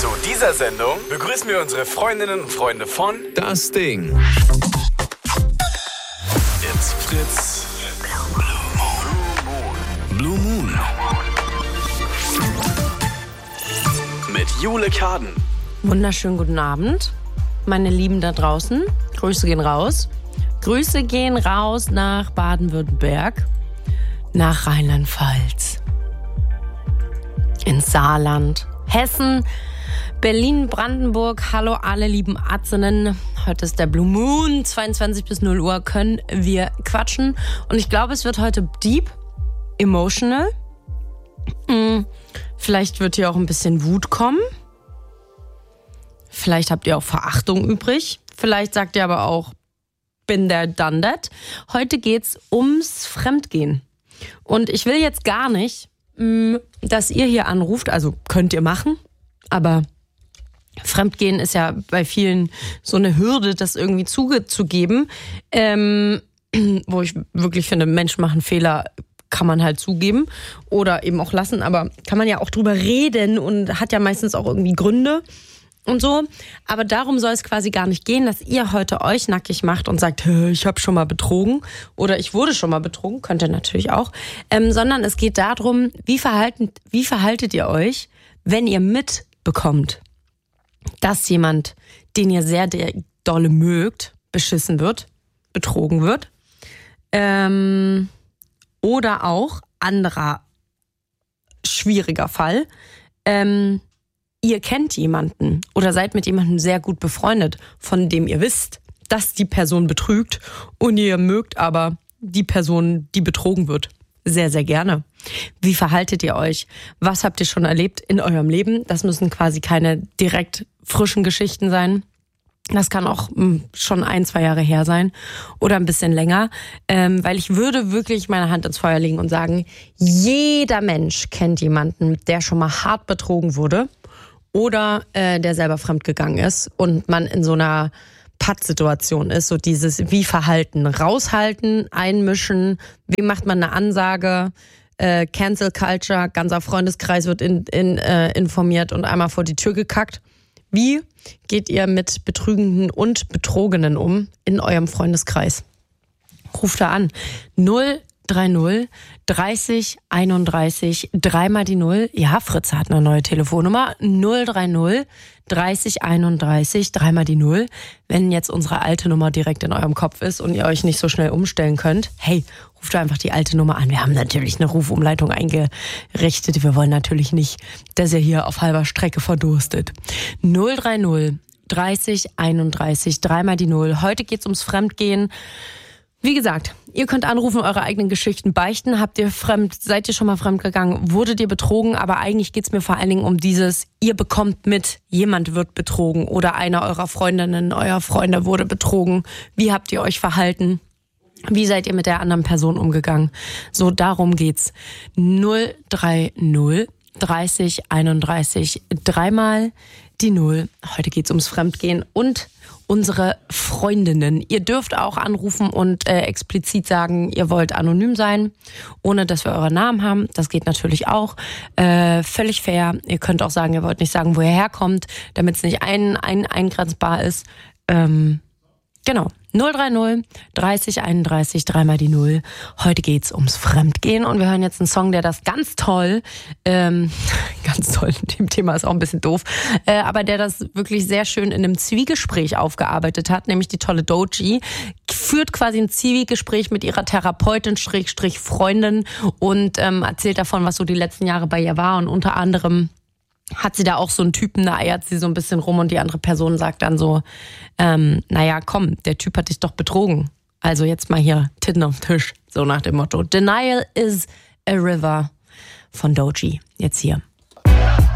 Zu dieser Sendung begrüßen wir unsere Freundinnen und Freunde von Das Ding. It's Fritz Blue Moon mit Jule Kaden. Wunderschönen guten Abend, meine Lieben da draußen. Grüße gehen raus. Grüße gehen raus nach Baden-Württemberg, nach Rheinland-Pfalz, ins Saarland, Hessen, Berlin, Brandenburg. Hallo alle lieben Atzinnen. Heute ist der Blue Moon, 22 bis 0 Uhr können wir quatschen. Und ich glaube, es wird heute deep, emotional. Vielleicht wird hier auch ein bisschen Wut kommen. Vielleicht habt ihr auch Verachtung übrig. Vielleicht sagt ihr aber auch, bin there, done that. Heute geht's ums Fremdgehen. Und ich will jetzt gar nicht, dass ihr hier anruft, also könnt ihr machen, aber Fremdgehen ist ja bei vielen so eine Hürde, das irgendwie zugeben, wo ich wirklich finde, Menschen machen Fehler, kann man halt zugeben oder eben auch lassen, aber kann man ja auch drüber reden und hat ja meistens auch irgendwie Gründe und so. Aber darum soll es quasi gar nicht gehen, dass ihr heute euch nackig macht und sagt, ich habe schon mal betrogen oder ich wurde schon mal betrogen, könnt ihr natürlich auch, sondern es geht darum, wie verhaltet ihr euch, wenn ihr mitbekommt, dass jemand, den ihr sehr dolle mögt, beschissen wird, betrogen wird, oder auch anderer schwieriger Fall, ihr kennt jemanden oder seid mit jemandem sehr gut befreundet, von dem ihr wisst, dass die Person betrügt und ihr mögt aber die Person, die betrogen wird, sehr, sehr gerne. Wie verhaltet ihr euch? Was habt ihr schon erlebt in eurem Leben? Das müssen quasi keine direkt frischen Geschichten sein. Das kann auch schon 1-2 Jahre her sein oder ein bisschen länger, weil ich würde wirklich meine Hand ins Feuer legen und sagen, jeder Mensch kennt jemanden, der schon mal hart betrogen wurde oder der selber fremdgegangen ist und man in so einer Pattsituation ist, so dieses wie verhalten, raushalten, einmischen, wie macht man eine Ansage, Cancel Culture, ganzer Freundeskreis wird informiert und einmal vor die Tür gekackt. Wie geht ihr mit Betrügenden und Betrogenen um in eurem Freundeskreis? Ruft da an. 030 30 31 3 mal die 0. Ja, Fritz hat eine neue Telefonnummer. 030 30 31 3 mal die 0. Wenn jetzt unsere alte Nummer direkt in eurem Kopf ist und ihr euch nicht so schnell umstellen könnt, hey, ruft einfach die alte Nummer an. Wir haben natürlich eine Rufumleitung eingerichtet. Wir wollen natürlich nicht, dass ihr hier auf halber Strecke verdurstet. 030 30 31 3 mal die 0. Heute geht's ums Fremdgehen. Wie gesagt, ihr könnt anrufen, eure eigenen Geschichten beichten. Seid ihr schon mal fremdgegangen? Wurdet ihr betrogen? Aber eigentlich geht's mir vor allen Dingen um dieses, ihr bekommt mit, jemand wird betrogen oder einer eurer Freundinnen, euer Freunde wurde betrogen. Wie habt ihr euch verhalten? Wie seid ihr mit der anderen Person umgegangen? So, darum geht's. 030 30 31 3 mal die 0. Heute geht's ums Fremdgehen und unsere Freundinnen. Ihr dürft auch anrufen und explizit sagen, ihr wollt anonym sein, ohne dass wir euren Namen haben. Das geht natürlich auch. Völlig fair. Ihr könnt auch sagen, ihr wollt nicht sagen, wo ihr herkommt, damit es nicht eingrenzbar ist. Genau. 030 30 31 3 mal die 0. Heute geht's ums Fremdgehen und wir hören jetzt einen Song, der das ganz toll, ganz toll, dem Thema ist auch ein bisschen doof, aber der das wirklich sehr schön in einem Zwiegespräch aufgearbeitet hat, nämlich die tolle Doechii, führt quasi ein Zwiegespräch mit ihrer Therapeutin, Freundin und erzählt davon, was so die letzten Jahre bei ihr war und unter anderem hat sie da auch so einen Typen, da eiert sie so ein bisschen rum und die andere Person sagt dann so, naja, komm, der Typ hat dich doch betrogen. Also jetzt mal hier Titten auf den Tisch, so nach dem Motto. Denial is a River von Doechii. Jetzt hier.